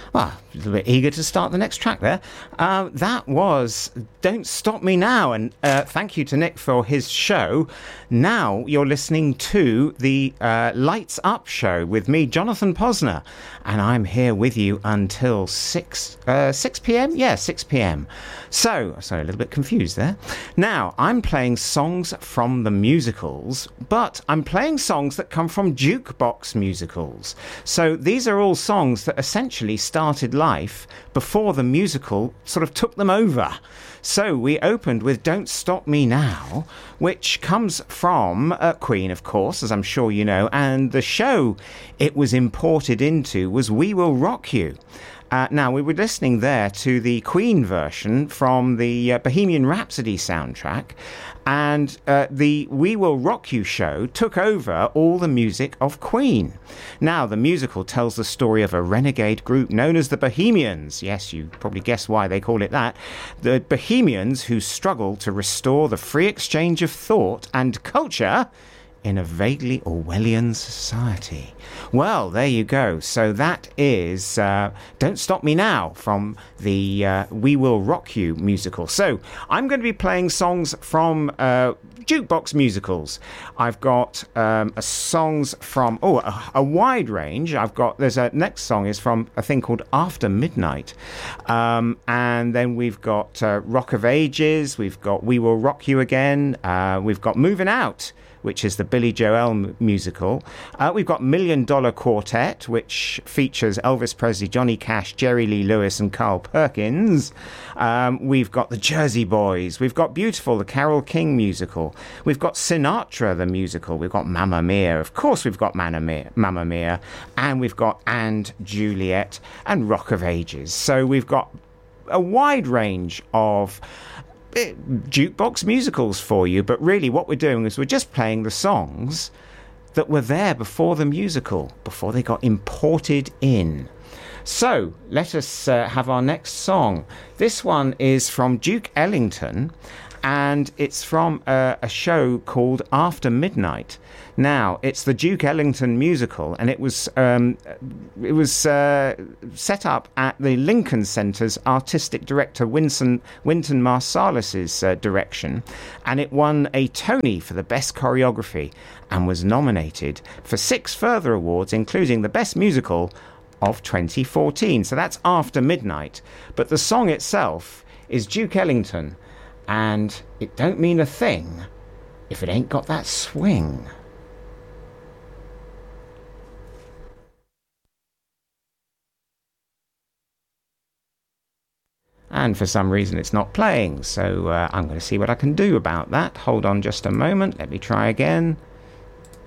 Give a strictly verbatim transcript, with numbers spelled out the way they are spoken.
Well, a little bit eager to start the next track there. Uh, that was Don't Stop Me Now, and uh, thank you to Nick for his show. Now you're listening to the uh, Lights Up show with me, Jonathan Posner, and I'm here with you until six p.m? Yeah, six p.m. So, sorry, a little bit confused there. Now, I'm playing songs from the musicals, but I'm playing songs that come from jukebox musicals. So these are all songs that essentially started life before the musical sort of took them over. So we opened with Don't Stop Me Now, which comes from uh, Queen, of course, as I'm sure you know, and the show it was imported into was We Will Rock You. Uh, now, we were listening there to the Queen version from the uh, Bohemian Rhapsody soundtrack, and uh, the We Will Rock You show took over all the music of Queen. Now, the musical tells the story of a renegade group known as the Bohemians. Yes, you probably guessed why they call it that. The Bohemians who struggle to restore the free exchange of thought and culture in a vaguely Orwellian society. Well, there you go. So that is uh, Don't Stop Me Now from the uh, We Will Rock You musical. So I'm going to be playing songs from uh, jukebox musicals. I've got um, a songs from, oh, a, a wide range. I've got, there's a next song is from a thing called After Midnight. Um, and then we've got uh, Rock of Ages. We've got We Will Rock You Again. Uh, we've got Moving Out, which is the Billy Joel m- musical. Uh, we've got Million Dollar Quartet, which features Elvis Presley, Johnny Cash, Jerry Lee Lewis, and Carl Perkins. Um, we've got the Jersey Boys. We've got Beautiful, the Carole King musical. We've got Sinatra, the musical. We've got Mamma Mia. Of course, we've got Mamma Mia. Mamma Mia. And we've got And Juliet and Rock of Ages. So we've got a wide range of jukebox musicals for you, but really what we're doing is we're just playing the songs that were there before the musical, before they got imported in. So let us uh, have our next song. This one is from Duke Ellington, and it's from uh, a show called After Midnight. Now, it's the Duke Ellington musical, and it was um, it was uh, set up at the Lincoln Center's artistic director Winston, Wynton Marsalis's uh, direction, and it won a Tony for the best choreography and was nominated for six further awards, including the best musical of twenty fourteen. So that's After Midnight. But the song itself is Duke Ellington, and it don't mean a thing if it ain't got that swing. And for some reason it's not playing, so uh, I'm going to see what I can do about that. Hold on just a moment, let me try again.